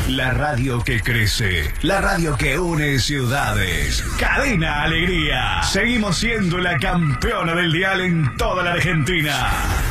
La radio que crece, la radio que une ciudades. Cadena Alegría. Seguimos siendo la campeona del dial en toda la Argentina.